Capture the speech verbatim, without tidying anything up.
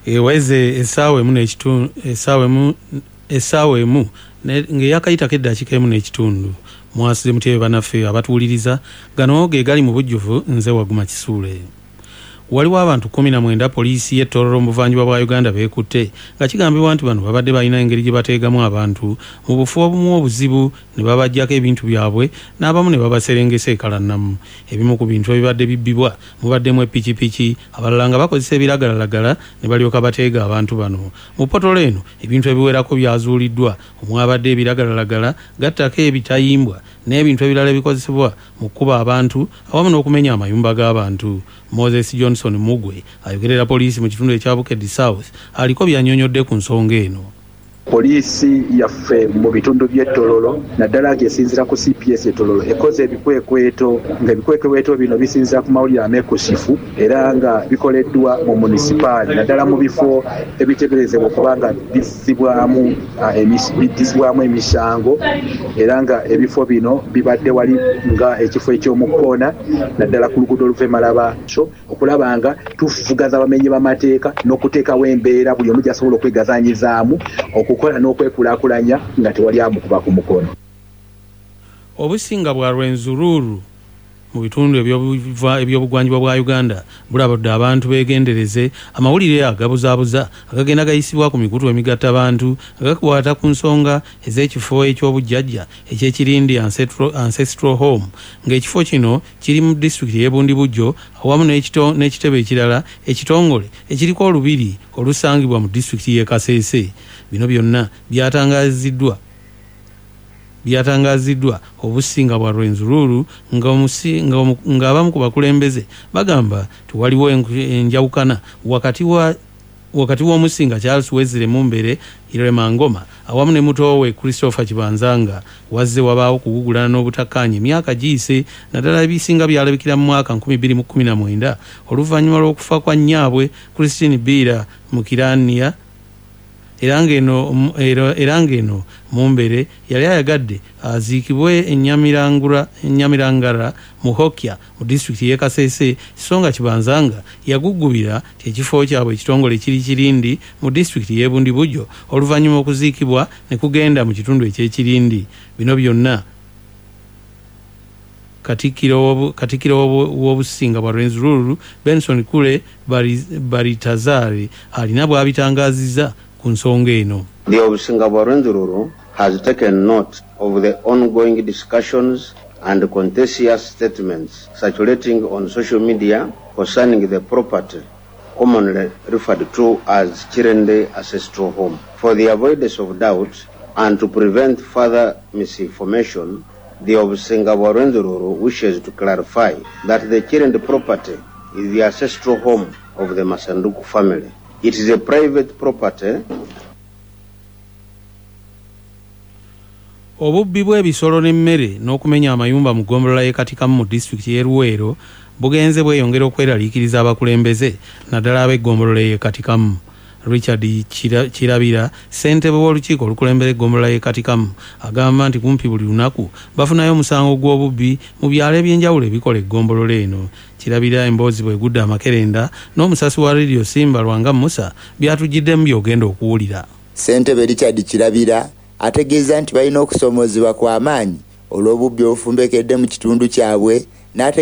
eweze esaawa emu n'ekitundu esaawa emu esaawa emu ng'eyakayitako eddakiika emu n'ekitundu mwasize mutebe banaffe abatuwuliriza gano ge gali mu bujjuvu nze Waguma Kisuule. Waliwo abantu kumi na mwenda poliisi y'ettololo mu buvanjuba bwa Uganda beekutte nga kigambibwa nti bano babadde balina engeri gye bateegamu abantu mu bufu obumu obuzibu ne babajjako ebintu byabwe n'abamu ne babaserengesa ekalannamu. Ebimu ku bintu ebibadde bibbibwa mubaddemu epikipiki, abalala nga bakozesa ebiragalalagala ne balyoka bateega abantu bano. Mu potolo eno ebintu ebiwerako byazuuliddwa omwabadde ebiragalalagala gattako ebitayimbwa n'ebintu ebirala ebikozesebwa mu kuba abantu awamu n'okumenya amayumba g'abantu. Moses Johnson Mugwe ayogerera poliisi mu kitundu ekya Bukedde South aliko byanyonyodde ku nsonga eno. Poliisi yaffe mu bitundu by'ettololo naddala ng'esinzira ku C P S ettololo ekoze ebikwekweto nga ebikwekweto bino bisinzira ku mawulire ameekusifu era nga bikoleddwa mu munisipaali naddala mu bifo ebiteeberezebwa okuba nga bisibwamu bidizibwamu emisango era nga ebifo bino bibadde wali nga ekifo eky'omukoona naddala ku luguudo oluva e Malaba so okulaba nga tufugaza abamenyi b'amateeka n'okuteekawo embeera buli omu gy'asobola okwegazaanyizaamu okukola n'okwekulaakulanya nga tewali amukuba ku mukono. Obusinga bwa Rwenzururu mu bitundu eby'obugwanjuba bwa Uganda bulabudde abantu beegendereze amawulire agabuzaabuza agagenda gayisibwa ku mikutu emigatta abantu agakwata ku nsonga ez'ekifo eky'obujjajja eky'ekirindi Ancestral Home ng'ekifo kino kiri mu disitulikiti y'e Bundibujjo awamu n'ekitebe ekirala ekitongole ekiriko olubiri olusangibwa mu disitulikiti y'e Kasese. Bino byonna byatangaziddwa byatangaziddwa obusinga bwa Rwenzururu nga abamu ku bakulembeze bagamba tewaliwo enjawukana wakati wa wakati w'omusinga Charles Wesley Mumbere Irema Ngoma awamu ne muto we Christopher Kibanzanga wazze wabaawo kugugulana n'obutakkaanya emyaka giyise naddala ebisinga byalabikira mu mwaka nkumi bbiri mu kkumi na mwenda oluvannyuma lw'okufa kwa nnyaabwe Christine Bira mu Kirania. Erangeno erangeno Mumbere yali ayagadde aziikibwe enyamirangura enyamirangara mu Hokya mu disitulikiti y'e Kasese songa Kibanzanga yagugubira ekifo kyabwe ekitongole kiri Kirindi mu disitulikiti y'e Bundibujjo oluvannyuma okuziikibwa ne kugenda mu kitundu eky'Ekirindi. Bino byonna Katikiro Katikiro w'obusinga bwa Rwenzururu Benson Kule Baritazari alina bw'abitangaziza ku nsonga eno. The Obusinga bwa Rwenzururu has taken note of the ongoing discussions and contentious statements circulating on social media concerning the property commonly referred to as Kirende Ancestral Home. For the avoidance of doubt and to prevent further misinformation, the Obusinga bwa Rwenzururu wishes to clarify that the Kirende property is the ancestral home of the Masanduku family. It is a private property. Obubbi bw'ebisolo n'emmere n'okumenya amayumba mu ggombolola y'e Katikamu mu disitulikiti y'e Luweero bugenze bweyongera okweraliikiriza abakulembeze naddala ab'eggombolola y'e Katikamu. Richard Kirabira ssentebe w'olukiiko olukulembera eggombolola y'e Katikamu agamba nti kumpi buli lunaku bafunayo omusango gw'obubbi mu byalo ebyenjawulo ebikola eggombolola eno. Kirabira emboozi bw'egudde amakerenda n'omusasi wa Radio Simba Lwanga Musa byatujjiddemu by'ogenda okuwulira. Ssentebe Richard Kirabira ategeeza nti balina okusomoozebwa kw'amaanyi olw'obubbi obufumbekedde mu kitundu kyabwe n'ate